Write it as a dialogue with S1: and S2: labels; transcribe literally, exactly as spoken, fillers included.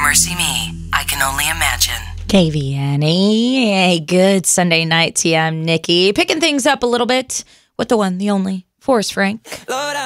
S1: Mercy Me. I can only imagine.
S2: K V N E. Hey, good Sunday night to you. I'm Nikki. Picking things up a little bit with the one, the only, Forrest Frank.
S3: Lord,